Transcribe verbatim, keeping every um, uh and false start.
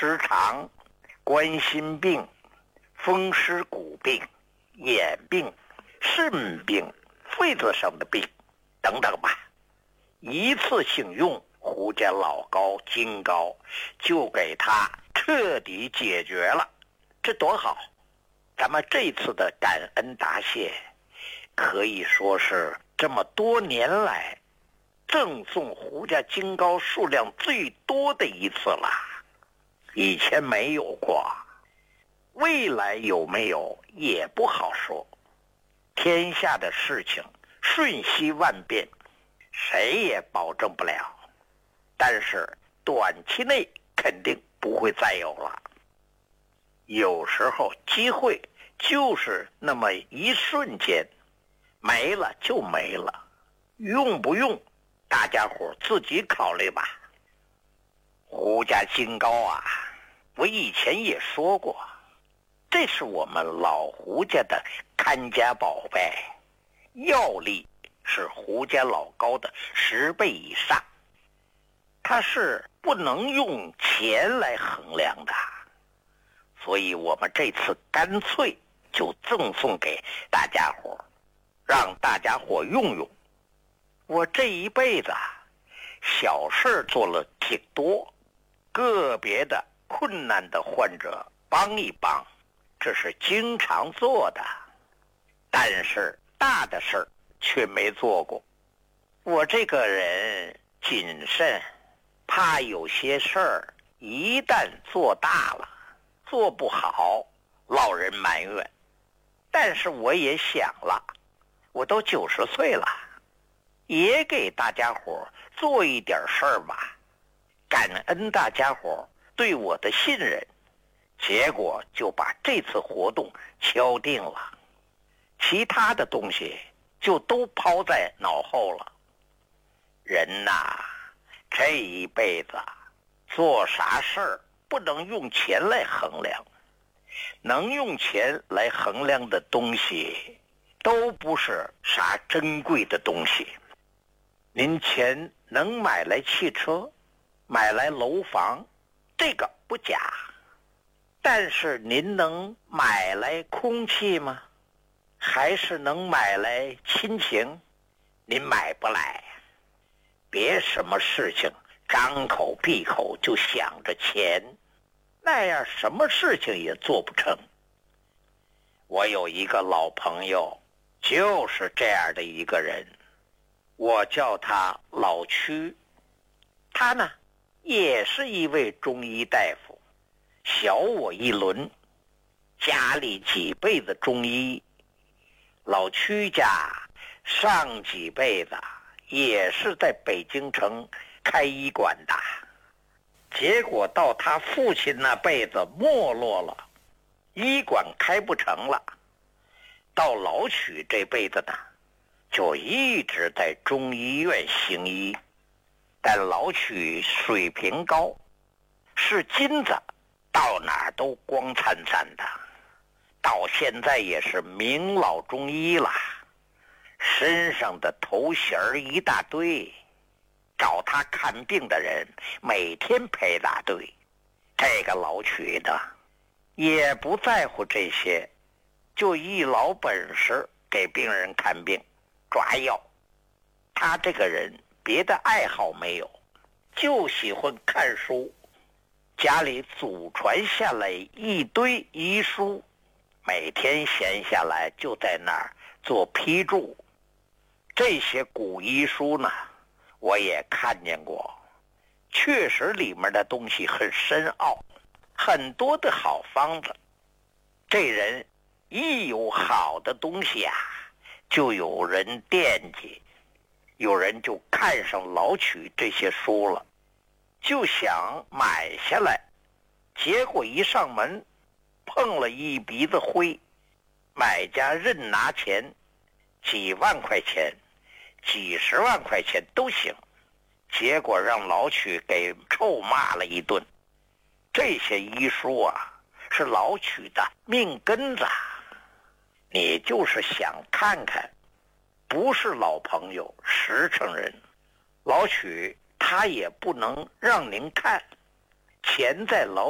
失常、冠心病、风湿骨病、眼病、肾病、肺子上的病等等吧。一次性用胡家老膏、金膏，就给他彻底解决了，这多好！咱们这次的感恩答谢，可以说是这么多年来赠送胡家金膏数量最多的一次了，以前没有过，未来有没有也不好说。天下的事情瞬息万变，谁也保证不了，但是短期内肯定不会再有了。有时候机会就是那么一瞬间，没了就没了，用不用大家伙自己考虑吧。胡家金膏啊，我以前也说过，这是我们老胡家的看家宝贝，药力是胡家老膏的十倍以上，它是不能用钱来衡量的，所以我们这次干脆就赠送给大家伙，让大家伙用用。我这一辈子小事做了挺多，个别的困难的患者帮一帮，这是经常做的，但是大的事却没做过。我这个人谨慎，怕有些事儿一旦做大了，做不好，落人埋怨。但是我也想了，我都九十岁了，也给大家伙做一点事儿吧，感恩大家伙对我的信任，结果就把这次活动敲定了，其他的东西就都抛在脑后了。人呐，这一辈子做啥事儿不能用钱来衡量，能用钱来衡量的东西都不是啥珍贵的东西。您钱能买来汽车，买来楼房，这个不假，但是您能买来空气吗？还是能买来亲情？您买不来。别什么事情张口闭口就想着钱，那样什么事情也做不成。我有一个老朋友，就是这样的一个人，我叫他老屈。他呢，也是一位中医大夫，小我一轮，家里几辈子中医。老屈家上几辈子也是在北京城开医馆的，结果到他父亲那辈子没落了，医馆开不成了。到老曲这辈子呢，就一直在中医院行医，但老曲水平高，是金子，到哪儿都光灿灿的，到现在也是名老中医了，身上的头衔一大堆，找他看病的人每天排大队。这个老曲的也不在乎这些，就一老本事给病人看病抓药。他这个人别的爱好没有，就喜欢看书，家里祖传下来一堆医书，每天闲下来就在那儿做批注。这些古医书呢，我也看见过，确实里面的东西很深奥，很多的好方子。这人一有好的东西啊，就有人惦记，有人就看上老曲这些书了，就想买下来，结果一上门碰了一鼻子灰，买家认拿钱，几万块钱几十万块钱都行，结果让老曲给臭骂了一顿。这些医书啊，是老曲的命根子，你就是想看看，不是老朋友实诚人，老曲他也不能让您看，钱在老